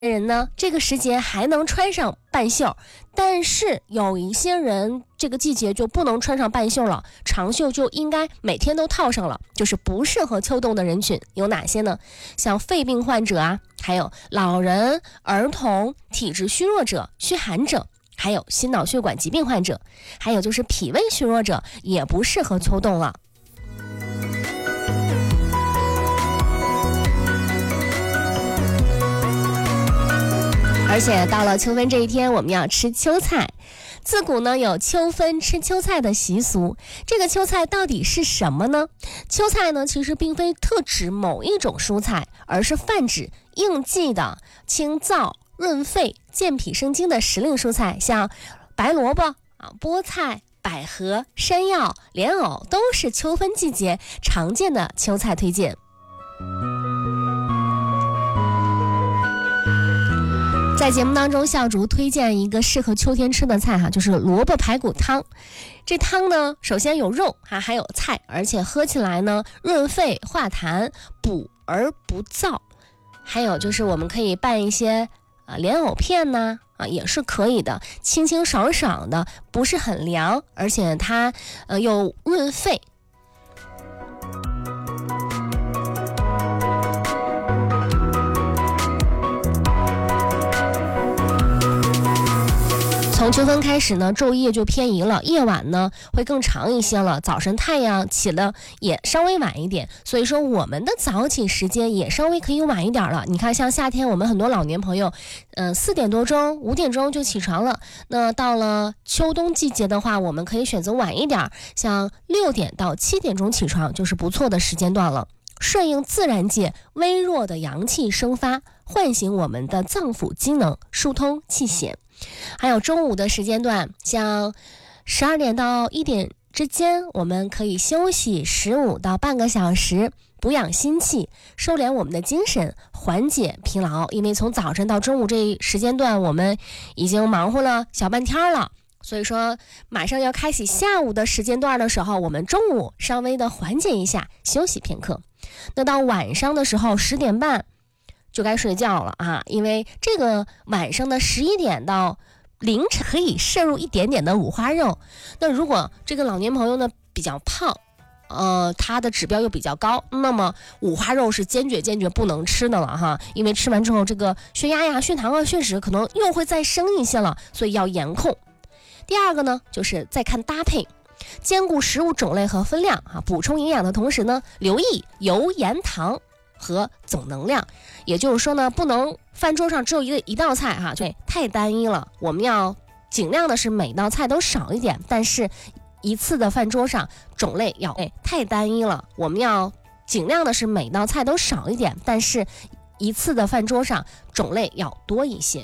人呢，这个时节还能穿上半袖，但是有一些人这个季节就不能穿上半袖了，长袖就应该每天都套上了。就是不适合秋冬的人群有哪些呢？像肺病患者啊，还有老人、儿童、体质虚弱者、虚寒者，还有心脑血管疾病患者，还有就是脾胃虚弱者也不适合秋冬了。而且到了秋分这一天，我们要吃秋菜。自古呢有秋分吃秋菜的习俗，这个秋菜到底是什么呢？秋菜呢其实并非特指某一种蔬菜，而是泛指应季的清燥润肺健脾生津的时令蔬菜，像白萝卜菠菜、百合、山药、莲藕都是秋分季节常见的秋菜推荐。在节目当中，笑竹推荐一个适合秋天吃的菜就是萝卜排骨汤。这汤呢，首先有肉还有菜，而且喝起来呢润肺化痰，补而不燥。还有就是我们可以拌一些莲藕片呢也是可以的，清清爽爽的，不是很凉，而且它又润肺。从秋分开始呢，昼夜就偏移了，夜晚呢会更长一些了，早晨太阳起了也稍微晚一点，所以说我们的早起时间也稍微可以晚一点了。你看像夏天我们很多老年朋友4点多钟5点钟就起床了，那到了秋冬季节的话，我们可以选择晚一点，像6点到7点钟起床就是不错的时间段了，顺应自然界微弱的阳气生发，唤醒我们的脏腑机能，疏通气血。还有中午的时间段，像12点到1点之间，我们可以休息15到半个小时，补养心气，收敛我们的精神，缓解疲劳。因为从早晨到中午这时间段，我们已经忙活了小半天了，所以说马上要开启下午的时间段的时候，我们中午稍微的缓解一下，休息片刻。那到晚上的时候10点半就该睡觉了因为这个晚上的11点到凌晨可以摄入一点点的五花肉。那如果这个老年朋友呢比较胖，他的指标又比较高，那么五花肉是坚决不能吃的了因为吃完之后这个血压呀、血糖啊、血脂可能又会再升一些了，所以要严控。第二个呢就是再看搭配，兼顾食物种类和分量补充营养的同时呢，留意油盐糖和总能量。也就是说呢，不能饭桌上只有一道菜对，太单一了。我们要尽量的是每道菜都少一点，但是一次的饭桌上种类要太单一了。我们要尽量的是每道菜都少一点，但是一次的饭桌上种类要多一些。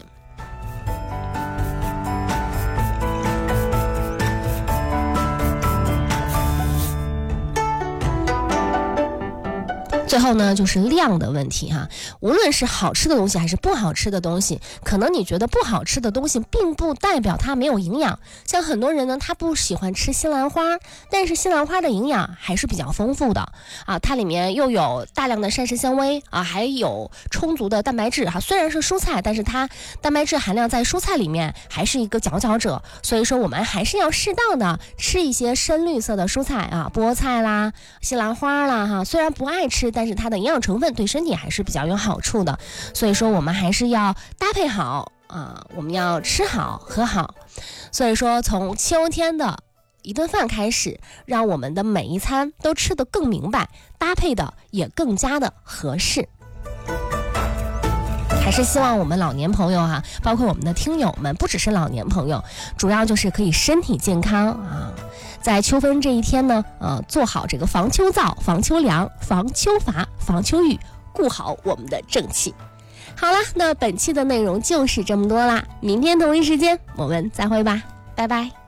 最后呢就是量的问题无论是好吃的东西还是不好吃的东西，可能你觉得不好吃的东西并不代表它没有营养。像很多人呢他不喜欢吃西兰花，但是西兰花的营养还是比较丰富的它里面又有大量的膳食纤维还有充足的蛋白质虽然是蔬菜，但是它蛋白质含量在蔬菜里面还是一个佼佼者，所以说我们还是要适当的吃一些深绿色的蔬菜菠菜啦、西兰花啦虽然不爱吃，但是它的营养成分对身体还是比较有好处的，所以说我们还是要搭配好我们要吃好喝好。所以说从秋天的一顿饭开始，让我们的每一餐都吃得更明白，搭配的也更加的合适。还是希望我们老年朋友包括我们的听友们，不只是老年朋友，主要就是可以身体健康在秋分这一天呢做好这个防秋燥、防秋凉、防秋乏、防秋郁，顾好我们的正气。好了，那本期的内容就是这么多啦，明天同一时间我们再会吧，拜拜。